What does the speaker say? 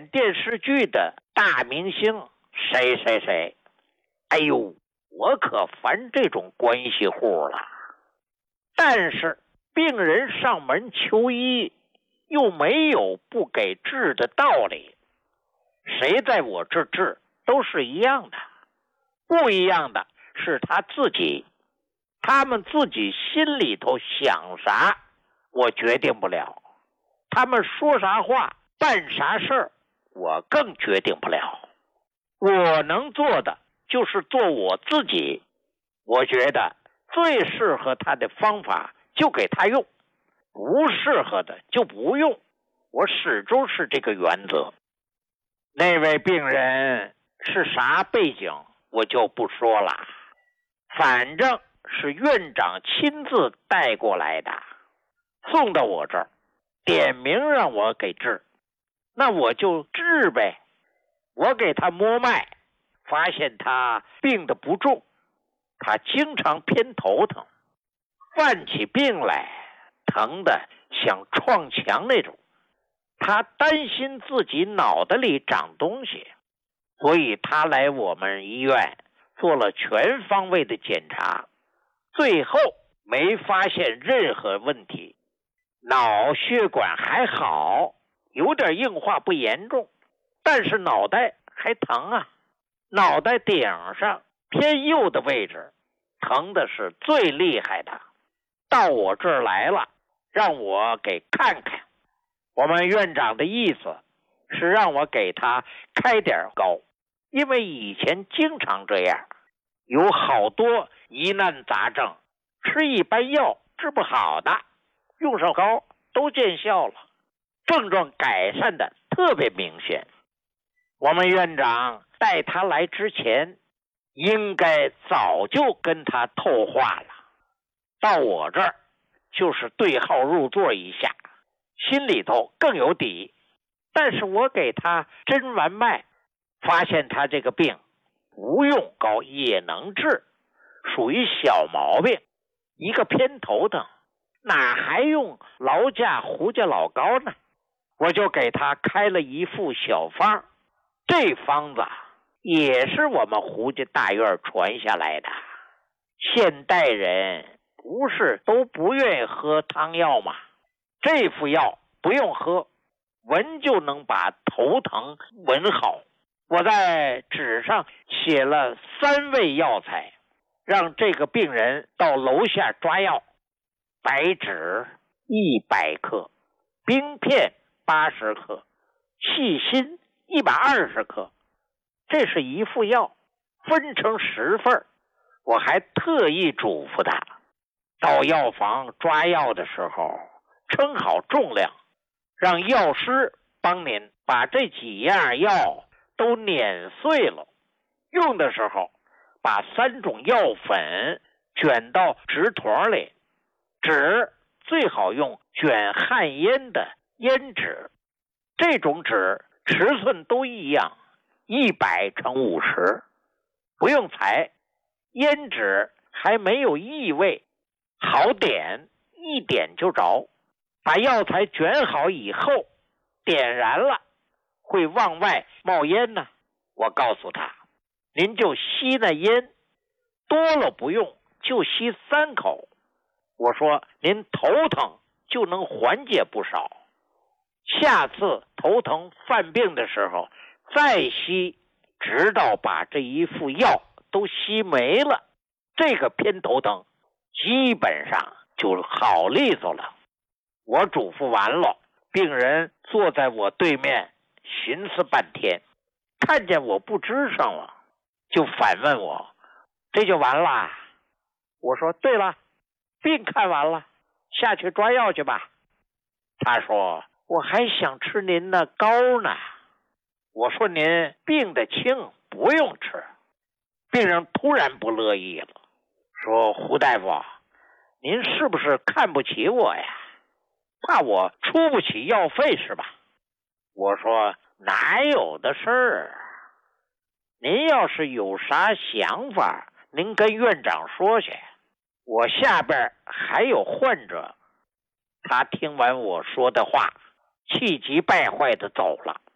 电视剧的大明星谁谁谁。哎呦，我可烦这种关系户了。但是病人上门求医，又没有不给治的道理，谁在我这治都是一样的。不一样的是他自己，他们自己心里头想啥，我决定不了。他们说啥话，办啥事儿，我更决定不了。我能做的就是做我自己。我觉得最适合他的方法就给他用，不适合的就不用。我始终是这个原则。那位病人是啥背景我就不说了，反正是院长亲自带过来的，送到我这儿，点名让我给治，那我就治呗。我给他摸脉，发现他病得不重，他经常偏头疼，犯起病来疼得想撞墙那种。他担心自己脑袋里长东西，所以他来我们医院做了全方位的检查，最后没发现任何问题，脑血管还好，有点硬化不严重，但是脑袋还疼啊。脑袋顶上偏右的位置疼的是最厉害的，到我这儿来了，让我给看看。我们院长的意思是让我给他开点膏，因为以前经常这样，有好多疑难杂症，吃一般药治不好的，用上膏都见效了，症状改善的特别明显。我们院长带他来之前，应该早就跟他透话了，到我这儿就是对号入座一下，心里头更有底。但是我给他诊完脉，发现他这个病不用膏也能治，属于小毛病，一个偏头疼，哪还用劳驾胡家老膏呢？我就给他开了一副小方，这方子也是我们胡家大院传下来的。现代人不是都不愿意喝汤药吗？这副药不用喝，闻就能把头疼闻好。我在纸上写了3味药材，让这个病人到楼下抓药。白芷100克，冰片80克，细辛120克。这是一副药，分成10份。我还特意嘱咐他，到药房抓药的时候称好重量，让药师帮您把这几样药都碾碎了，用的时候把3种药粉卷到纸团里，纸最好用卷旱烟的烟纸，这种纸尺寸都一样，100×50，不用裁，烟纸还没有异味，好点，一点就着。把药材卷好以后，点燃了会往外冒烟呢。我告诉他，您就吸那烟，多了不用，就吸3口。我说您头疼就能缓解不少，下次头疼犯病的时候再吸，直到把这一副药都吸没了，这个偏头疼基本上就好利索了。我嘱咐完了，病人坐在我对面寻思半天，看见我不吱声了，就反问我，这就完了？我说对了，病看完了，下去抓药去吧。他说我还想吃您那膏呢。我说您病得轻，不用吃。病人突然不乐意了，说胡大夫，您是不是看不起我呀？怕我出不起药费是吧？我说哪有的事儿，您要是有啥想法，您跟院长说去，我下边还有患者。他听完我说的话，气急败坏的走了。